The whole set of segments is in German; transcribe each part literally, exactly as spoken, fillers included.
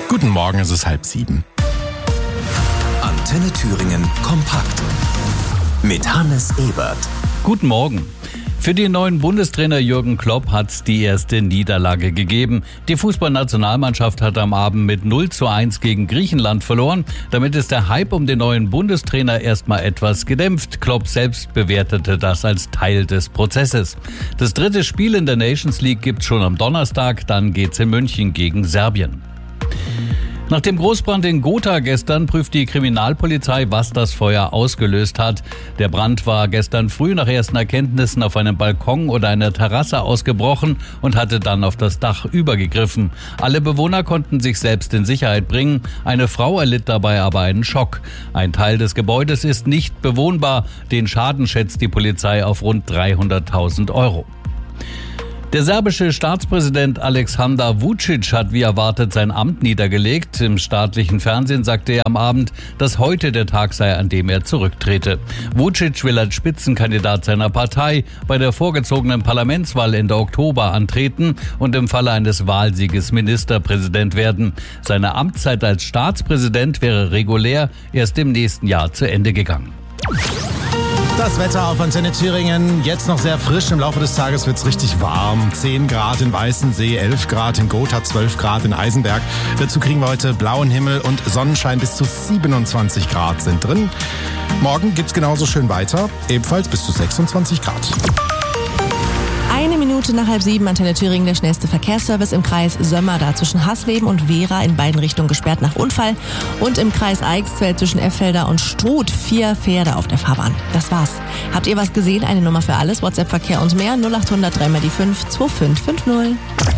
Guten Morgen, es ist halb sieben. Antenne Thüringen kompakt mit Hannes Ebert. Guten Morgen. Für den neuen Bundestrainer Jürgen Klopp hat es die erste Niederlage gegeben. Die Fußballnationalmannschaft hat am Abend mit null zu eins gegen Griechenland verloren. Damit ist der Hype um den neuen Bundestrainer erstmal etwas gedämpft. Klopp selbst bewertete das als Teil des Prozesses. Das dritte Spiel in der Nations League gibt's schon am Donnerstag, dann geht's in München gegen Serbien. Nach dem Großbrand in Gotha gestern prüft die Kriminalpolizei, was das Feuer ausgelöst hat. Der Brand war gestern früh nach ersten Erkenntnissen auf einem Balkon oder einer Terrasse ausgebrochen und hatte dann auf das Dach übergegriffen. Alle Bewohner konnten sich selbst in Sicherheit bringen. Eine Frau erlitt dabei aber einen Schock. Ein Teil des Gebäudes ist nicht bewohnbar. Den Schaden schätzt die Polizei auf rund dreihunderttausend Euro. Der serbische Staatspräsident Aleksandar Vučić hat wie erwartet sein Amt niedergelegt. Im staatlichen Fernsehen sagte er am Abend, dass heute der Tag sei, an dem er zurücktrete. Vučić will als Spitzenkandidat seiner Partei bei der vorgezogenen Parlamentswahl Ende Oktober antreten und im Falle eines Wahlsieges Ministerpräsident werden. Seine Amtszeit als Staatspräsident wäre regulär erst im nächsten Jahr zu Ende gegangen. Das Wetter auf Antenne Thüringen, jetzt noch sehr frisch, im Laufe des Tages wird es richtig warm. zehn Grad in Weißensee, elf Grad in Gotha, zwölf Grad in Eisenberg. Dazu kriegen wir heute blauen Himmel und Sonnenschein, bis zu siebenundzwanzig Grad sind drin. Morgen geht's genauso schön weiter, ebenfalls bis zu sechsundzwanzig Grad. Eine Minute nach halb sieben, Antenne Thüringen, der schnellste Verkehrsservice im Kreis Sömmer, da zwischen Hasleben und Wehra in beiden Richtungen gesperrt nach Unfall. Und im Kreis Eichsfeld zwischen Effelder und Struth vier Pferde auf der Fahrbahn. Das war's. Habt ihr was gesehen? Eine Nummer für alles, WhatsApp-Verkehr und mehr, null acht hundert drei mal die fünf zwei fünf fünf null.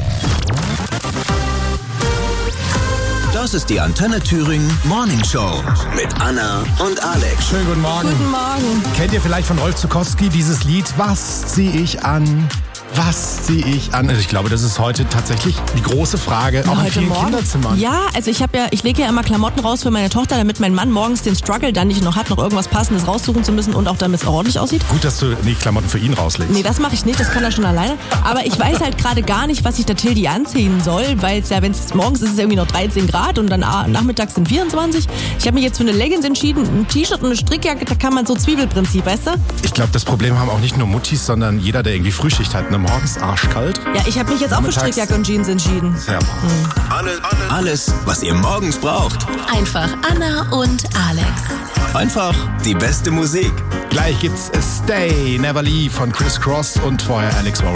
Das ist die Antenne Thüringen Morning Show mit Anna und Alex. Schönen guten Morgen. Guten Morgen. Kennt ihr vielleicht von Rolf Zuckowski dieses Lied, Was zieh ich an? Was ziehe ich an? Also ich glaube, das ist heute tatsächlich die große Frage, auch in Heute vielen Morgen? Kinderzimmern. Ja, also ich habe ja, ich lege ja immer Klamotten raus für meine Tochter, damit mein Mann morgens den Struggle dann nicht noch hat, noch irgendwas Passendes raussuchen zu müssen und auch damit es ordentlich aussieht. Gut, dass du nicht Klamotten für ihn rauslegst. Nee, das mache ich nicht, das kann er schon alleine. Aber ich weiß halt gerade gar nicht, was ich der Tildi anziehen soll, weil es ja, wenn es morgens ist es irgendwie noch dreizehn Grad und dann nachmittags sind vierundzwanzig. Ich habe mich jetzt für eine Leggings entschieden, ein T-Shirt und eine Strickjacke, da kann man so Zwiebelprinzip, weißt du? Ich glaube, das Problem haben auch nicht nur Muttis, sondern jeder, der irgendwie Frühschicht hat, ne, morgens arschkalt. Ja, ich habe mich jetzt auch für Strickjacke und Jeans entschieden. Sehr warm. Alles, alles, was ihr morgens braucht. Einfach Anna und Alex. Einfach die beste Musik. Gleich gibt's Stay Never Leave von Chris Cross und vorher Alex Warren.